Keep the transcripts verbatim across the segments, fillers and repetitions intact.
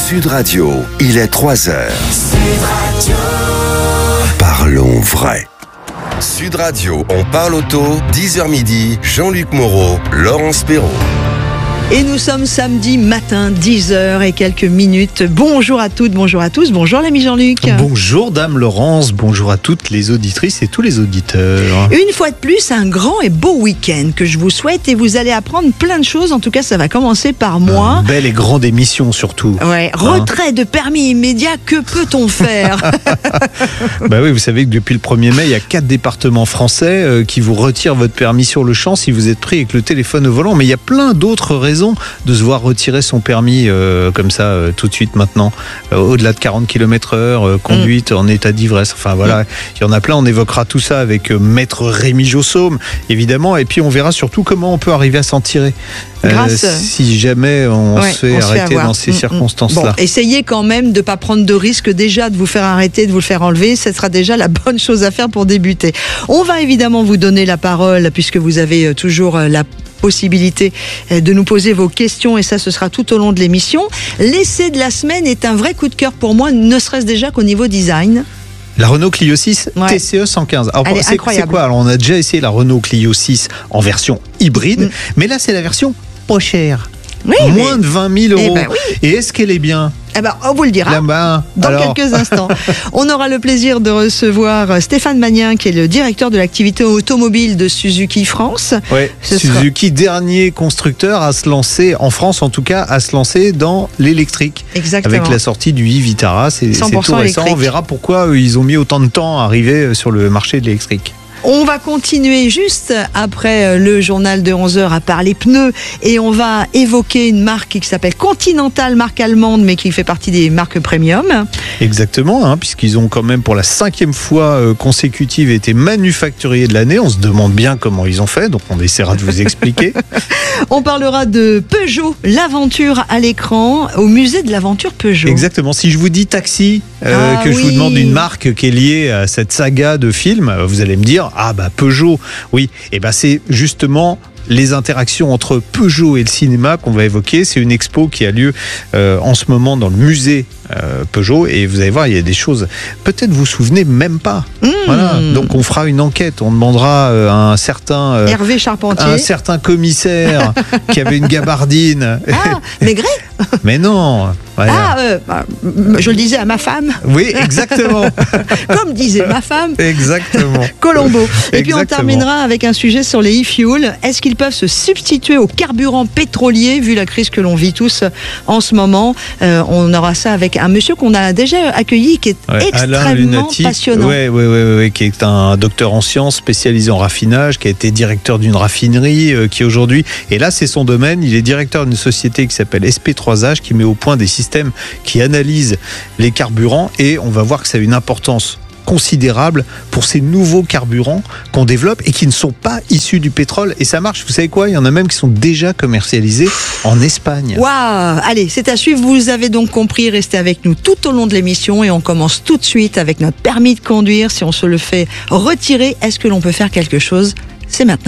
Sud Radio, il est trois heures. Sud Radio. Parlons vrai. Sud Radio, on parle auto, dix heures midi, Jean-Luc Moreau, Laurence Perrault. Et nous sommes samedi matin, dix heures et quelques minutes. Bonjour à toutes, bonjour à tous, bonjour l'ami Jean-Luc. Bonjour dame Laurence, bonjour à toutes les auditrices et tous les auditeurs. Une fois de plus, un grand et beau week-end que je vous souhaite et vous allez apprendre plein de choses. En tout cas, ça va commencer par moi. Une belle et grande émission surtout. Ouais, retrait hein de permis immédiat, que peut-on faire? Bah oui, vous savez que depuis le premier mai, il y a quatre départements français euh, qui vous retirent votre permis sur le champ si vous êtes pris avec le téléphone au volant. Mais il y a plein d'autres raisons de se voir retirer son permis euh, comme ça euh, tout de suite maintenant, euh, au-delà de quarante kilomètres heure, euh, conduite mmh. en état d'ivresse, enfin voilà, mmh. il y en a plein. On évoquera tout ça avec euh, maître Rémi Jossaume évidemment, et puis on verra surtout comment on peut arriver à s'en tirer euh, Grâce... si jamais on ouais, se fait on arrêter se fait dans ces mmh, circonstances-là. Bon, essayez quand même de ne pas prendre de risque déjà de vous faire arrêter, de vous le faire enlever, ce sera déjà la bonne chose à faire pour débuter. On va évidemment vous donner la parole puisque vous avez toujours la possibilité de nous poser vos questions et ça ce sera tout au long de l'émission. L'essai de la semaine est un vrai coup de cœur pour moi, ne serait-ce déjà qu'au niveau design. La Renault Clio six ouais. T C E cent quinze. Alors, Elle est c'est, incroyable. C'est quoi? Alors on a déjà essayé la Renault Clio six en version hybride, mmh. mais là c'est la version pas chère. Oui, moins mais... de vingt mille euros. Eh ben oui. Et est-ce qu'elle est bien? Eh ben, on vous le dira Là-bas, dans alors. quelques instants. On aura le plaisir de recevoir Stéphane Magnin, qui est le directeur de l'activité automobile de Suzuki France. Oui, Ce Suzuki, sera... dernier constructeur à se lancer, en France en tout cas, à se lancer dans l'électrique. Exactement. Avec la sortie du e-Vitara, c'est, c'est tout récent. Électrique. On verra pourquoi ils ont mis autant de temps à arriver sur le marché de l'électrique. On va continuer juste après le journal de onze heures à parler pneus et on va évoquer une marque qui s'appelle Continental, marque allemande mais qui fait partie des marques premium. Exactement, hein, puisqu'ils ont quand même pour la cinquième fois consécutive été manufacturiers de l'année. On se demande bien comment ils ont fait, donc on essaiera de vous expliquer. On parlera de Peugeot, l'aventure à l'écran, au musée de l'aventure Peugeot. Exactement, si je vous dis taxi, euh, ah, que oui. je vous demande une marque qui est liée à cette saga de films, vous allez me dire, ah bah Peugeot, oui, et bah c'est justement les interactions entre Peugeot et le cinéma qu'on va évoquer. C'est une expo qui a lieu euh, en ce moment dans le musée euh, Peugeot et vous allez voir, il y a des choses, peut-être vous vous souvenez même pas. Mmh. Voilà. Donc on fera une enquête, on demandera euh, à un certain euh, Hervé Charpentier, un certain commissaire qui avait une gabardine. Ah, Maigret. Mais non. Voilà. Ah, euh, bah, je le disais à ma femme. Oui, exactement. Comme disait ma femme. Exactement. Colombo. Et exactement. puis on terminera avec un sujet sur les e-fuels. Est-ce qu'ils peuvent se substituer aux carburants pétroliers vu la crise que l'on vit tous en ce moment? euh, On aura ça avec un monsieur qu'on a déjà accueilli qui est ouais, extrêmement passionnant. Oui, oui, oui, oui, qui est un docteur en sciences spécialisé en raffinage, qui a été directeur d'une raffinerie, euh, qui aujourd'hui, et là c'est son domaine, il est directeur d'une société qui s'appelle S P trois H, qui met au point des systèmes qui analysent les carburants et on va voir que ça a une importance considérable pour ces nouveaux carburants qu'on développe et qui ne sont pas issus du pétrole. Et ça marche, vous savez quoi? Il y en a même qui sont déjà commercialisés en Espagne. Waouh! Allez, c'est à suivre, vous avez donc compris, restez avec nous tout au long de l'émission et on commence tout de suite avec notre permis de conduire. Si on se le fait retirer, est-ce que l'on peut faire quelque chose? C'est maintenant.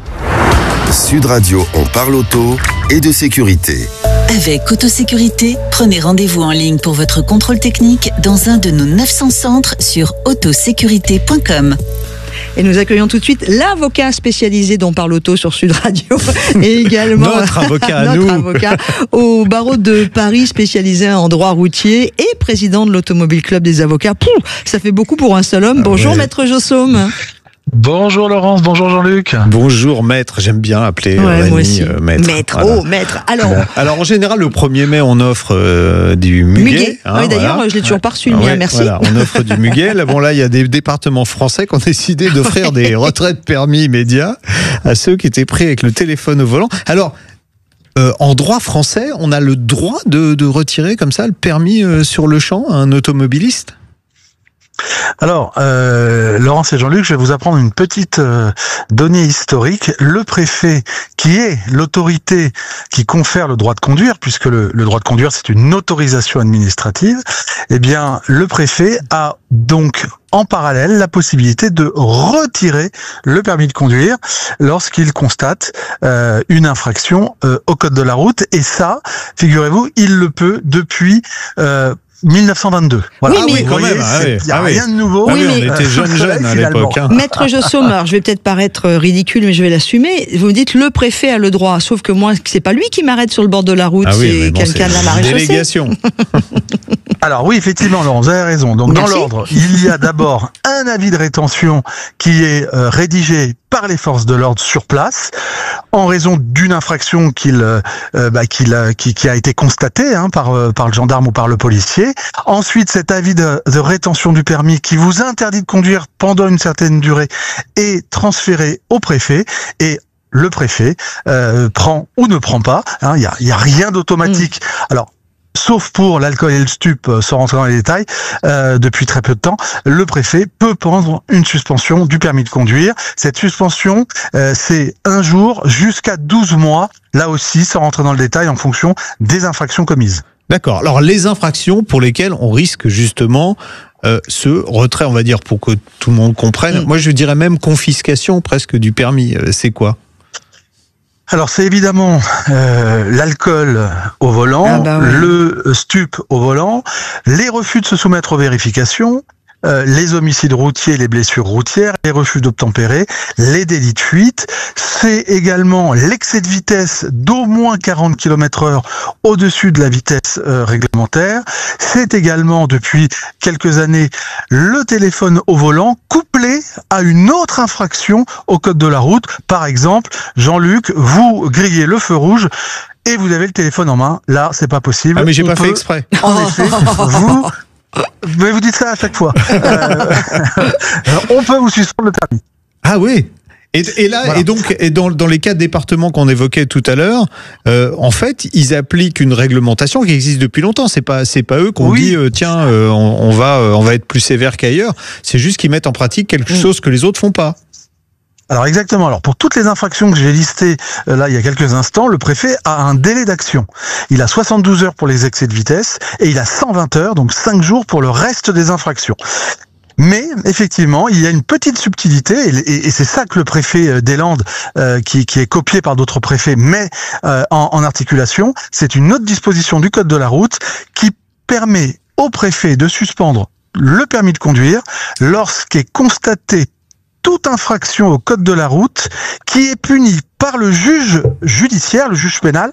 Sud Radio, on parle auto et de sécurité. Avec Autosécurité, prenez rendez-vous en ligne pour votre contrôle technique dans un de nos neuf cents centres sur autosécurité point com. Et nous accueillons tout de suite l'avocat spécialisé dont parle auto sur Sud Radio et également notre avocat à notre nous. avocat au barreau de Paris spécialisé en droit routier et président de l'Automobile Club des avocats. Pouh, ça fait beaucoup pour un seul homme. Bonjour ouais. Maître Jossaume. Bonjour Laurence, bonjour Jean-Luc. Bonjour maître, j'aime bien appeler ouais, Rémi moi aussi. Euh, maître. Maître, voilà. oh maître. Alors, bon. Alors en général le premier mai on offre euh, du muguet. muguet. Hein, oui, d'ailleurs voilà. je l'ai toujours pas reçu le mien, ouais, merci. Voilà, on offre du muguet. Là, bon là il y a des départements français qui ont décidé d'offrir des retraits de permis immédiats à ceux qui étaient pris avec le téléphone au volant. Alors Euh, en droit français, on a le droit de, de retirer comme ça le permis euh, sur le champ à un automobiliste ? Alors, euh, Laurence et Jean-Luc, je vais vous apprendre une petite euh, donnée historique. Le préfet, qui est l'autorité qui confère le droit de conduire, puisque le, le droit de conduire, c'est une autorisation administrative, eh bien, le préfet a donc en parallèle la possibilité de retirer le permis de conduire lorsqu'il constate euh, une infraction euh, au code de la route. Et ça, figurez-vous, il le peut depuis euh, mille neuf cent vingt-deux. Voilà. Oui, mais... Vous voyez, il n'y a ah rien oui. de nouveau. Ah oui, Oui, mais- on était jeunes jeunes à l'époque. Hein. Maître Jossommer, je vais peut-être paraître ridicule, mais je vais l'assumer. Vous me dites le préfet a le droit, sauf que moi, c'est pas lui qui m'arrête sur le bord de la route, Ah oui, c'est mais bon, quelqu'un de la c'est une maréchaussée. délégation. Alors oui, effectivement, Laurent, vous avez raison. Donc Merci. dans l'ordre, il y a d'abord un avis de rétention qui est euh, rédigé par les forces de l'ordre sur place en raison d'une infraction qu'il, euh, bah, qu'il, euh, qui, qui a été constatée hein, par, euh, par le gendarme ou par le policier. Ensuite, cet avis de, de rétention du permis qui vous interdit de conduire pendant une certaine durée est transféré au préfet et le préfet euh, prend ou ne prend pas. Il hein, y, a, y a rien d'automatique. Mmh. Alors, sauf pour l'alcool et le stup, sans rentrer dans les détails, euh, depuis très peu de temps, le préfet peut prendre une suspension du permis de conduire. Cette suspension, euh, c'est un jour jusqu'à douze mois, là aussi, sans rentrer dans le détail, en fonction des infractions commises. D'accord. Alors, les infractions pour lesquelles on risque justement euh, ce retrait, on va dire, pour que tout le monde comprenne, mmh. moi je dirais même confiscation presque du permis, euh, c'est quoi ? Alors c'est évidemment euh, l'alcool au volant, ah bah ouais. le stup au volant, les refus de se soumettre aux vérifications, euh, les homicides routiers, les blessures routières, les refus d'obtempérer, les délits de fuite. C'est également l'excès de vitesse d'au moins quarante kilomètres heure au-dessus de la vitesse euh, réglementaire. C'est également, depuis quelques années, le téléphone au volant couplé à une autre infraction au code de la route. Par exemple, Jean-Luc, vous grillez le feu rouge et vous avez le téléphone en main. Là, c'est pas possible. Ah mais j'ai On pas peut, fait exprès. En effet, vous... Mais vous dites ça à chaque fois. Euh, on peut vous suspendre le permis. Ah oui. Et, et là, voilà. et donc, et dans, dans les quatre départements qu'on évoquait tout à l'heure, euh, en fait, ils appliquent une réglementation qui existe depuis longtemps. C'est pas, c'est pas eux qu'on oui. dit, euh, tiens, euh, on, on va, euh, on va être plus sévère qu'ailleurs. C'est juste qu'ils mettent en pratique quelque mmh. chose que les autres font pas. Alors exactement. Alors pour toutes les infractions que j'ai listées euh, là il y a quelques instants, le préfet a un délai d'action. Il a soixante-douze heures pour les excès de vitesse et il a cent vingt heures, donc cinq jours pour le reste des infractions. Mais effectivement, il y a une petite subtilité, et, et, et c'est ça que le préfet des Landes, euh, qui, qui est copié par d'autres préfets, met euh, en, en articulation. C'est une autre disposition du code de la route qui permet au préfet de suspendre le permis de conduire lorsqu'est constaté toute infraction au code de la route qui est punie par le juge judiciaire, le juge pénal,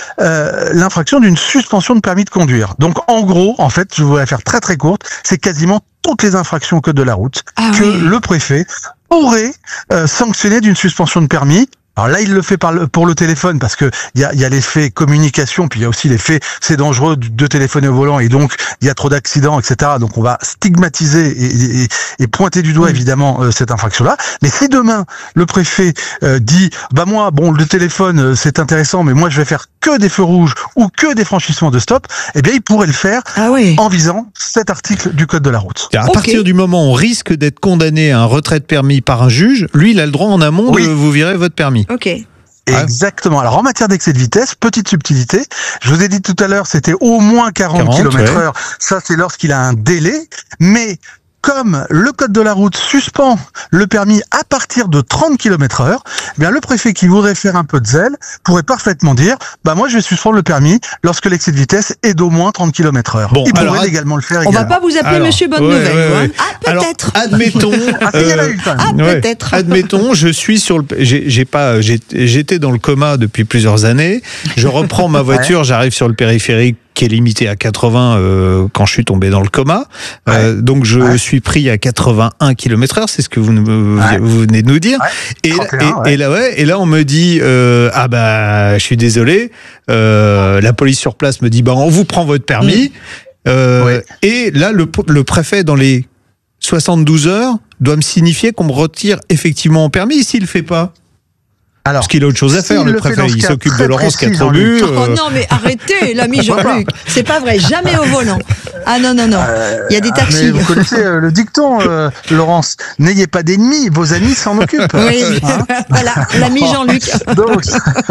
euh, l'infraction d'une suspension de permis de conduire. Donc en gros, en fait, je voudrais faire très très courte, c'est quasiment toutes les infractions au code de la route ah que oui. le préfet pourrait euh, sanctionner d'une suspension de permis. Alors là, il le fait par le, pour le téléphone parce que il y a, y a l'effet communication, puis il y a aussi l'effet c'est dangereux de téléphoner au volant et donc il y a trop d'accidents, et cetera. Donc on va stigmatiser et, et, et pointer du doigt mmh. évidemment euh, cette infraction-là. Mais si demain le préfet euh, dit bah moi bon le téléphone euh, c'est intéressant, mais moi je vais faire que des feux rouges ou que des franchissements de stop, eh bien il pourrait le faire ah oui. en visant cet article du code de la route. À okay. partir du moment où on risque d'être condamné à un retrait de permis par un juge, lui il a le droit en amont oui. de vous virer votre permis. Ok. Exactement. Alors en matière d'excès de vitesse, petite subtilité, je vous ai dit tout à l'heure, c'était au moins quarante kilomètres heure. Ça, c'est lorsqu'il a un délai. Mais comme le code de la route suspend le permis à partir de trente kilomètres heure, eh bien le préfet qui voudrait faire un peu de zèle pourrait parfaitement dire bah moi je vais suspendre le permis lorsque l'excès de vitesse est d'au moins trente kilomètres heure. Bon, il pourrait alors, également le faire. On également. va pas vous appeler alors, Monsieur Bonne ouais, Nouvelle. Ouais, ouais. Hein. Ah peut-être. Alors, admettons. ah, euh, ah peut-être. Ouais, admettons, je suis sur le. J'ai, j'ai pas. J'ai, j'étais dans le coma depuis plusieurs années. Je reprends ma voiture, ouais. j'arrive sur le périphérique qui est limité à quatre-vingts euh, quand je suis tombé dans le coma. Ouais. Euh, donc je ouais. suis pris à quatre-vingt-un kilomètres heure, c'est ce que vous, ouais. vous venez de nous dire. Ouais. Et, trente et, un, ouais. et, là, ouais, et là, on me dit euh, ah bah je suis désolé. Euh, la police sur place me dit bah on vous prend votre permis. Mmh. Euh, ouais. Et là, le, le préfet dans les soixante-douze heures doit me signifier qu'on me retire effectivement mon permis. S'il le fait pas. Alors, parce qu'il a autre chose à faire, le, le préfet. Il s'occupe de Laurence qui a trop bu. Euh... Oh non, mais arrêtez, l'ami Jean-Luc. C'est pas vrai, jamais au volant. Ah non, non, non. Euh, il y a des taxis. Mais vous connaissez euh, le dicton, euh, Laurence. N'ayez pas d'ennemis, vos amis s'en occupent. Oui, hein voilà, l'ami Jean-Luc. Donc,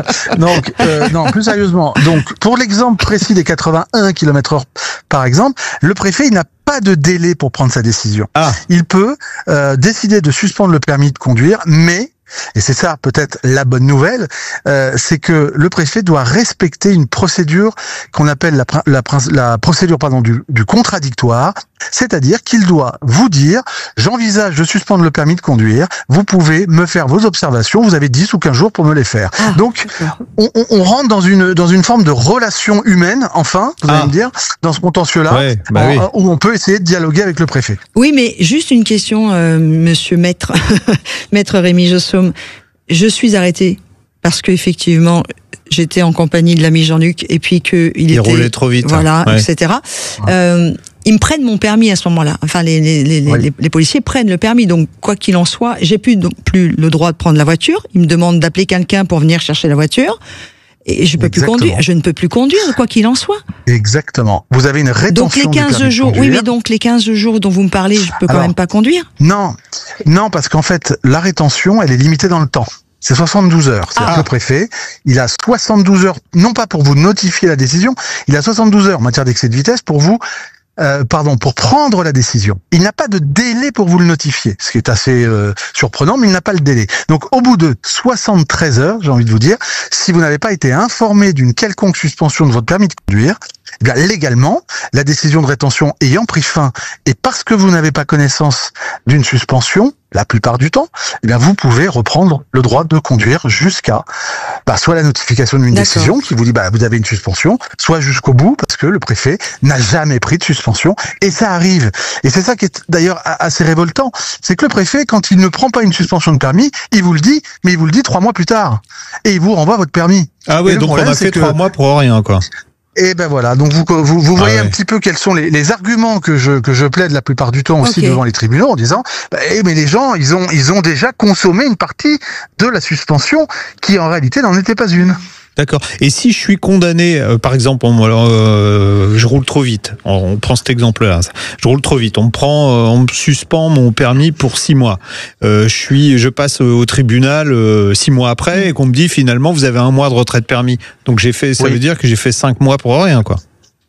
donc euh, non, plus sérieusement. Donc, pour l'exemple précis des quatre-vingt-un kilomètres heure, par exemple, le préfet, il n'a pas de délai pour prendre sa décision. Ah. Il peut euh, décider de suspendre le permis de conduire, mais et c'est ça peut-être la bonne nouvelle, euh, c'est que le préfet doit respecter une procédure qu'on appelle la, la, la procédure pardon, du, du contradictoire, c'est-à-dire qu'il doit vous dire « j'envisage de suspendre le permis de conduire, vous pouvez me faire vos observations, vous avez dix ou quinze jours pour me les faire ah, ». Donc on, on, on rentre dans une, dans une forme de relation humaine, enfin, vous ah. allez me dire, dans ce contentieux-là, ouais, bah en, oui. où on peut essayer de dialoguer avec le préfet. Oui, mais juste une question, euh, monsieur Maître, Maître Rémi Jossaume. Je suis arrêtée parce qu'effectivement, j'étais en compagnie de l'ami Jean-Luc et puis qu'il était... Il roulait trop vite. Voilà, ouais. et cetera. Ouais. Euh, ils me prennent mon permis à ce moment-là. Enfin, les, les, les, oui. les, les policiers prennent le permis. Donc, quoi qu'il en soit, j'ai plus, donc, plus le droit de prendre la voiture. Ils me demandent d'appeler quelqu'un pour venir chercher la voiture. Et je peux Exactement. plus conduire. Je ne peux plus conduire, quoi qu'il en soit. Exactement. Vous avez une rétention. Donc les quinze jours, oui, mais donc les quinze jours dont vous me parlez, je peux quand Alors, même pas conduire. Non, non, parce qu'en fait, la rétention, elle est limitée dans le temps. C'est soixante-douze heures. C'est-à-dire ah. que le préfet, il a soixante-douze heures, non pas pour vous notifier la décision, il a soixante-douze heures en matière d'excès de vitesse pour vous. Euh, pardon, pour prendre la décision. Il n'a pas de délai pour vous le notifier, ce qui est assez euh, surprenant, mais il n'a pas le délai. Donc, au bout de soixante-treize heures, j'ai envie de vous dire, si vous n'avez pas été informé d'une quelconque suspension de votre permis de conduire, eh bien, légalement, la décision de rétention ayant pris fin, et parce que vous n'avez pas connaissance d'une suspension, la plupart du temps, eh bien, vous pouvez reprendre le droit de conduire jusqu'à, bah, soit la notification d'une décision qui vous dit, bah, vous avez une suspension, soit jusqu'au bout, parce que le préfet n'a jamais pris de suspension, et ça arrive. Et c'est ça qui est d'ailleurs assez révoltant, c'est que le préfet, quand il ne prend pas une suspension de permis, il vous le dit, mais il vous le dit trois mois plus tard, et il vous renvoie votre permis. Ah oui, donc on a fait que... trois mois pour rien, quoi. Et ben voilà, donc vous vous, vous voyez ah ouais. un petit peu quels sont les, les arguments que je que je plaide la plupart du temps aussi okay. devant les tribunaux en disant bah, eh, mais les gens ils ont ils ont déjà consommé une partie de la suspension qui en réalité n'en était pas une. D'accord. Et si je suis condamné, euh, par exemple, on, euh, je roule trop vite. On, on prend cet exemple-là. Je roule trop vite. On me prend, euh, on me suspend mon permis pour six mois. Euh, je suis, je passe au tribunal euh, six mois après et qu'on me dit finalement vous avez un mois de retrait de permis. Donc j'ai fait, ça oui. veut dire que j'ai fait cinq mois pour rien, quoi.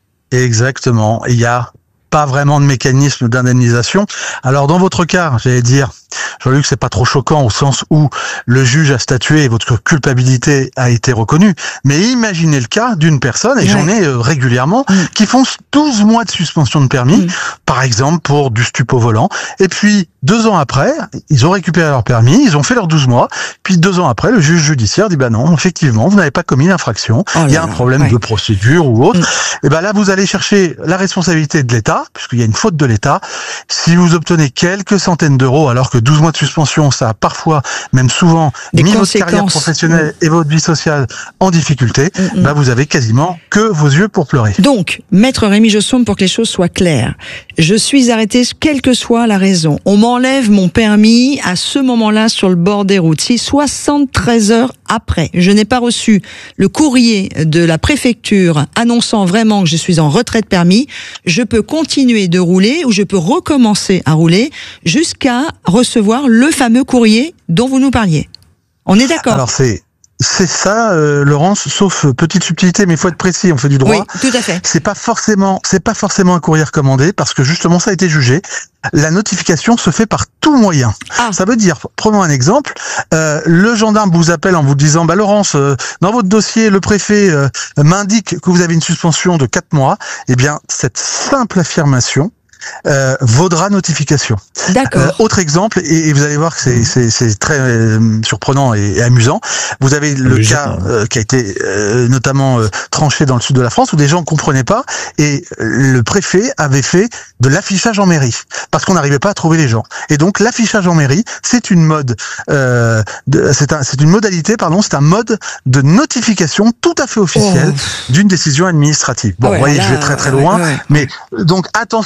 Exactement. Il y a pas vraiment de mécanisme d'indemnisation. Alors dans votre cas, j'allais dire, Jean-Luc, c'est pas trop choquant au sens où le juge a statué et votre culpabilité a été reconnue. Mais imaginez le cas d'une personne, et ouais. j'en ai euh, régulièrement, mmh. qui font douze mois de suspension de permis, mmh. par exemple pour du stupre au volant. Et puis deux ans après, ils ont récupéré leur permis, ils ont fait leurs douze mois. Puis deux ans après, le juge judiciaire dit bah non, effectivement, vous n'avez pas commis l'infraction. Oh il y a un problème ouais. de procédure ou autre. Mmh. Et ben là, vous allez chercher la responsabilité de l'État, puisqu'il y a une faute de l'État. Si vous obtenez quelques centaines d'euros, alors que douze mois de suspension, ça a parfois, même souvent, Des mis votre carrière professionnelle mmh. et votre vie sociale en difficulté, mmh. bah vous avez quasiment que vos yeux pour pleurer. Donc, Maître Rémi Jossaume, pour que les choses soient claires, je suis arrêté quelle que soit la raison. On m'enlève mon permis à ce moment-là sur le bord des routes. Si soixante-treize heures après, je n'ai pas reçu le courrier de la préfecture annonçant vraiment que je suis en retrait de permis, je peux continuer de rouler ou je peux recommencer à rouler jusqu'à recevoir le fameux courrier dont vous nous parliez. On est d'accord? Alors c'est... C'est ça, euh, Laurence, sauf euh, petite subtilité, mais il faut être précis, on fait du droit. Oui, tout à fait. C'est pas forcément, c'est pas forcément un courrier recommandé, parce que justement ça a été jugé. La notification se fait par tout moyen. Ah. Ça veut dire, prenons un exemple, euh, le gendarme vous appelle en vous disant, bah Laurence, euh, dans votre dossier, le préfet euh, m'indique que vous avez une suspension de quatre mois. Eh bien, cette simple affirmation Euh, vaudra notification. D'accord. Euh, autre exemple, et, et vous allez voir que c'est, c'est, c'est très euh, surprenant et, et amusant. Vous avez le oui, cas euh, qui a été euh, notamment euh, tranché dans le sud de la France où des gens ne comprenaient pas et le préfet avait fait de l'affichage en mairie parce qu'on n'arrivait pas à trouver les gens. Et donc l'affichage en mairie, c'est une mode, euh, de, c'est, un, c'est une modalité, pardon, c'est un mode de notification tout à fait officiel oh. d'une décision administrative. Bon, oh, vous voyez, là, je vais très très loin, ouais, ouais. mais donc attention quand même.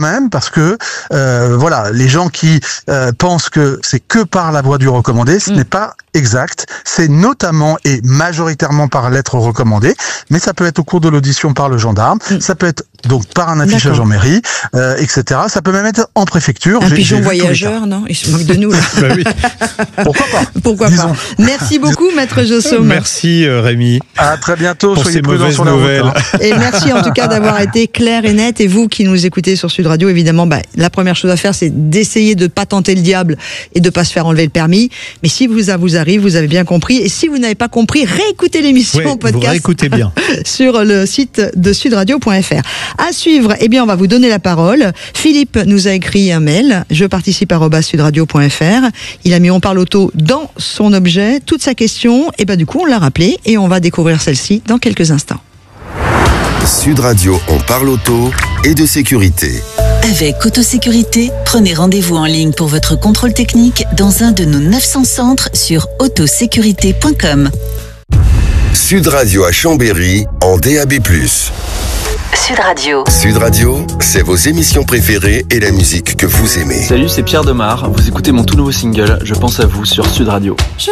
même, parce que euh, voilà, les gens qui euh, pensent que c'est que par la voie du recommandé, ce mmh. n'est pas exact. C'est notamment et majoritairement par lettre recommandée, mais ça peut être au cours de l'audition par le gendarme, mmh. ça peut être donc par un affichage D'accord. en mairie, euh, et cetera. Ça peut même être en préfecture. Un j'ai, pigeon j'ai voyageur, non? Il se moque de nous là. Bah oui. Pourquoi pas? Pourquoi Disons. pas? Merci beaucoup, Maître Jossaume. Merci euh, Rémi. À très bientôt. Pour soyez ces prudents mauvaises sur la nouvelles. route. Hein. Et merci en tout cas d'avoir été clair et net. Et vous qui nous écoutez sur Sud Radio, évidemment, bah, la première chose à faire, c'est d'essayer de pas tenter le diable et de pas se faire enlever le permis. Mais si vous, ça vous arrive, vous avez bien compris. Et si vous n'avez pas compris, réécoutez l'émission ouais, podcast. Vous réécoutez bien. Sur le site de sud radio point f r. À suivre, eh bien, on va vous donner la parole. Philippe nous a écrit un mail. Je participe arobase sud radio point f r. Il a mis On parle auto dans son objet, toute sa question. Et ben, du coup, on l'a rappelé et on va découvrir celle-ci dans quelques instants. Sud Radio, on parle auto et de sécurité. Avec Autosécurité, prenez rendez-vous en ligne pour votre contrôle technique dans un de nos neuf cents centres sur autosécurité point com. Sud Radio à Chambéry en D A B plus. Sud Radio. Sud Radio, c'est vos émissions préférées et la musique que vous aimez. Salut, c'est Pierre Demar. Vous écoutez mon tout nouveau single, Je pense à vous sur Sud Radio.